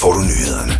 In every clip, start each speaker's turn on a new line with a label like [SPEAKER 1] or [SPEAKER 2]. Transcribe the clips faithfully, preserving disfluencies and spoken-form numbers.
[SPEAKER 1] får du nyhederne.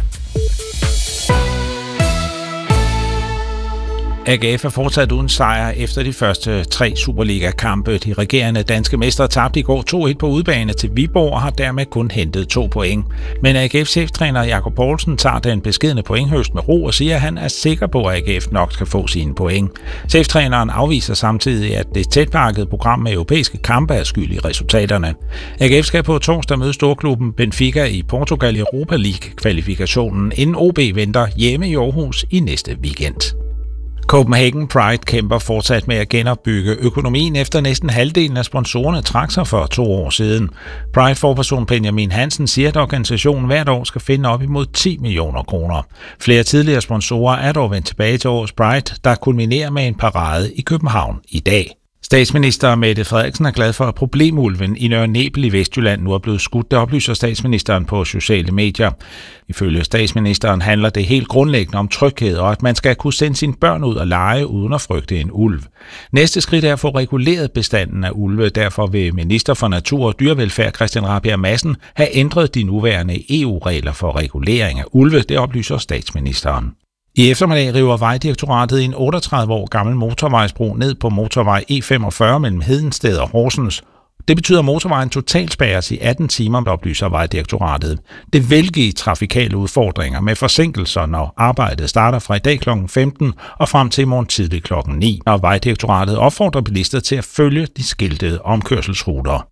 [SPEAKER 2] A G F er fortsat uden sejr efter de første tre Superliga-kampe. De regerende danske mestre tabte i går to et på udebane til Viborg og har dermed kun hentet to point. Men A G F's cheftræner Jakob Poulsen tager den beskedne pointhøst med ro og siger, at han er sikker på, at A G F nok skal få sine point. Cheftræneren afviser samtidig, at det tætpakkede program med europæiske kampe er skyld i resultaterne. A G F skal på torsdag møde storklubben Benfica i Portugal Europa League-kvalifikationen, inden O B venter hjemme i Aarhus i næste weekend. Copenhagen Pride kæmper fortsat med at genopbygge økonomien efter næsten halvdelen af sponsorerne trak sig for to år siden. Pride-forperson Benjamin Hansen siger, at organisationen hvert år skal finde op imod ti millioner kroner. Flere tidligere sponsorer er dog vendt tilbage til årets Pride, der kulminerer med en parade i København i dag. Statsminister Mette Frederiksen er glad for, at problemulven i Nørre Nebel i Vestjylland nu er blevet skudt. Det oplyser statsministeren på sociale medier. Ifølge statsministeren handler det helt grundlæggende om tryghed, og at man skal kunne sende sine børn ud og lege uden at frygte en ulv. Næste skridt er at få reguleret bestanden af ulve. Derfor vil minister for Natur og Dyrevelfærd Christian Rabjerg Madsen have ændret de nuværende E U-regler for regulering af ulve. Det oplyser statsministeren. I eftermiddag river Vejdirektoratet en otteogtredive år gammel motorvejsbro ned på motorvej E femogfyrre mellem Hedensted og Horsens. Det betyder, at motorvejen totalt spærres i atten timer, oplyser Vejdirektoratet. Det vil give trafikale udfordringer med forsinkelser, når arbejdet starter fra i dag klokken femten og frem til i morgen tidlig klokken ni, når Vejdirektoratet opfordrer bilister til at følge de skiltede omkørselsruter.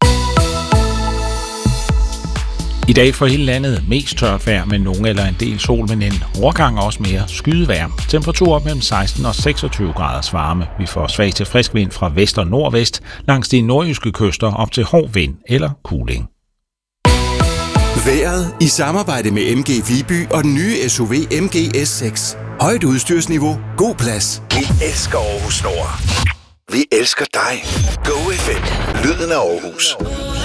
[SPEAKER 2] I dag for hele landet mest tørt vejr med nogen eller en del sol, men en overgang også mere skydevejr. Temperatur op mellem seksten og seksogtyve graders varme. Vi får svag til frisk vind fra vest og nordvest langs de nordjyske kyster op til hård vind eller kuling.
[SPEAKER 1] Vejret i samarbejde med M G Viby og den nye S U V M G S seks. Højt udstyrsniveau, god plads. Vi elsker Aarhus Nord. Vi elsker dig. Go F M. Lyden af Aarhus.